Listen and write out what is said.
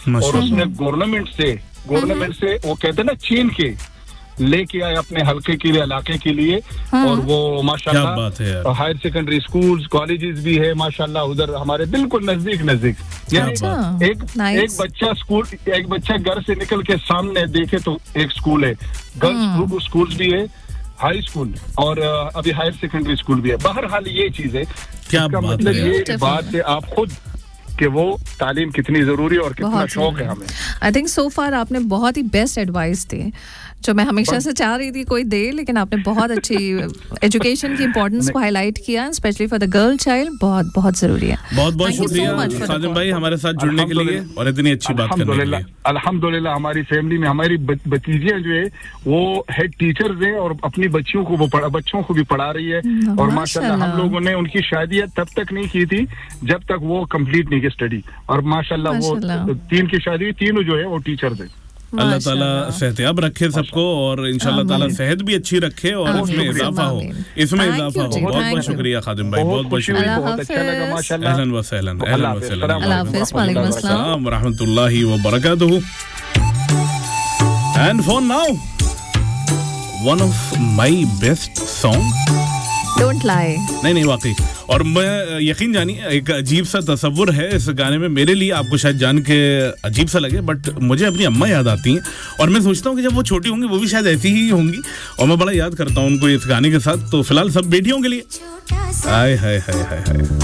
और उसने गवर्नमेंट से वो कहते हैं ना छीन के लेके आए अपने हल्के के लिए, इलाके के लिए। और वो माशाल्लाह हायर सेकेंडरी स्कूल्स, कॉलेजेस भी है माशाल्लाह उधर हमारे बिल्कुल नजदीक। यानी एक बच्चा घर से निकल के सामने देखे तो एक स्कूल है, गर्ल्स स्कूल्स भी है, हाई स्कूल और अभी हायर सेकेंडरी स्कूल भी है। बहरहाल ये चीज है, क्या मतलब ये बात है आप खुद कि वो तालीम कितनी जरूरी है और कितना शौक है हमें। आई थिंक सो फार आपने बहुत ही बेस्ट एडवाइस दी जो मैं हमेशा से चाह रही थी कोई दे, लेकिन आपने बहुत अच्छी एजुकेशन की इंपॉर्टेंस को हाईलाइट किया, specially for the girl child. बहुत बहुत जरूरी है। बहुत बहुत शुक्रिया साजिद भाई हमारे साथ जुड़ने के लिए और इतनी अच्छी बात करने के लिए। अल्हम्दुलिल्लाह हमारी फैमिली में हमारी भतीजियां जो है वो हेड टीचर्स हैं और अपनी बच्चियों को भी पढ़ा रही है। और माशाल्लाह हम लोगों ने उनकी शादियां तब तक नहीं की थी जब तक वो कंप्लीट नहीं की स्टडी, और माशाल्लाह वो 3 की शादी, तीनों जो है वो टीचर्स हैं। अल्लाह ताला सेहतियाब रखे सबको और इंशाल्लाह ताला सेहत भी अच्छी रखे और इसमें इजाफा हो। बहुत बहुत शुक्रिया खादिम भाई, बहुत बहुत शुक्रिया, बहुत अच्छा लगा माशाल्लाह। अहलन व सहलन, अहलन व सहलन, अल्लाह हाफिज़, वालेकुम अस्सलाम व रहमतुल्लाहि व बरकातहू। And for now, one of my best song, Don't lie. नहीं वाकई, और मैं यकीन जानिए एक अजीब सा तस्वुर है इस गाने में मेरे लिए, आपको शायद जान के अजीब सा लगे बट मुझे अपनी अम्मा याद आती हैं और मैं सोचता हूँ कि जब वो छोटी होंगी वो भी शायद ऐसी ही होंगी और मैं बड़ा याद करता हूँ उनको इस गाने के साथ। तो फिलहाल सब बेटियों के लिए आय हाय हाय हाय हाय।